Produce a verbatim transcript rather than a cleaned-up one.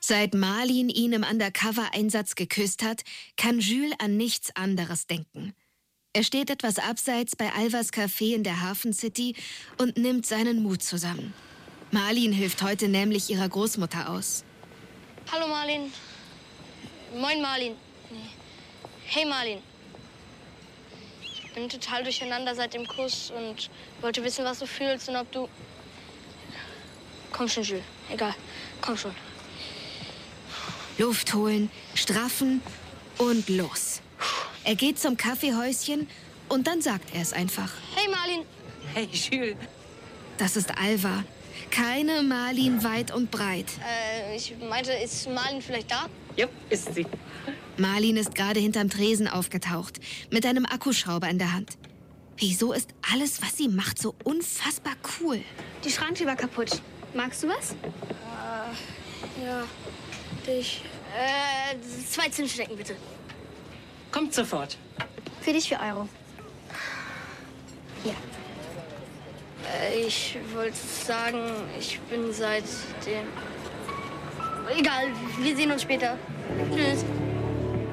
Seit Marlin ihn im Undercover-Einsatz geküsst hat, kann Jules an nichts anderes denken. Er steht etwas abseits bei Alvas Café in der Hafen City und nimmt seinen Mut zusammen. Marlin hilft heute nämlich ihrer Großmutter aus. Hallo Marlin. Moin Marlin. Nee. Hey Marlin. Ich bin total durcheinander seit dem Kuss und wollte wissen, was du fühlst und ob du... Komm schon, Jules. Egal. Komm schon. Luft holen, straffen und los. Er geht zum Kaffeehäuschen und dann sagt er es einfach. Hey Marlin. Hey Jules. Das ist Alva. Keine Marlin weit und breit. Äh, ich meinte, ist Marlin vielleicht da? Ja, ist sie. Marlin ist gerade hinterm Tresen aufgetaucht, mit einem Akkuschrauber in der Hand. Wieso ist alles, was sie macht, so unfassbar cool? Die Schranktür war kaputt. Magst du was? Äh, ja, dich. Äh, zwei Zimtschnecken bitte. Kommt sofort. Für dich vier Euro. Hier. Äh, ich wollte sagen, ich bin seit dem... Egal, wir sehen uns später. Tschüss.